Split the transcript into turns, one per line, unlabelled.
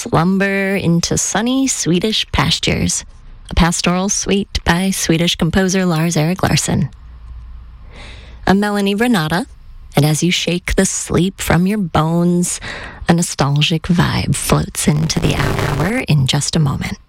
slumber into sunny Swedish pastures, a pastoral suite by Swedish composer Lars-Erik Larsson. I'm Melanie Renata, and as you shake the sleep from your bones, a nostalgic vibe floats into the hour in just a moment.